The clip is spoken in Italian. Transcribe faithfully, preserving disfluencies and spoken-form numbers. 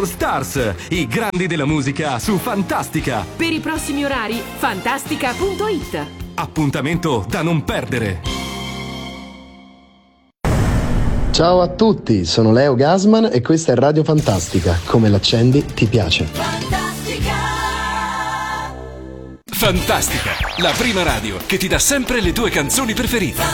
All Stars, i grandi della musica su Fantastica. Per i prossimi orari, fantastica punto it. Appuntamento da non perdere. Ciao a tutti, sono Leo Gasman e questa è Radio Fantastica. Come l'accendi ti piace. Fantastica! Fantastica, la prima radio che ti dà sempre le tue canzoni preferite.